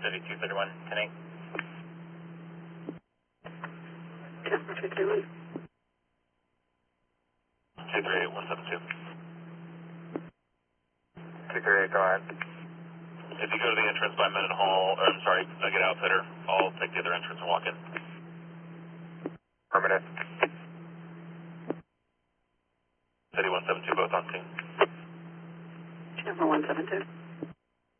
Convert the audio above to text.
City 231, 10-8. Casper 231. 238, 172. 238, go ahead. If you go to the entrance by Minute Hall, or I'm sorry, Nugget Outfitter, I'll take the other entrance and walk in. Affirmative. City 172, both on scene. Casper 172.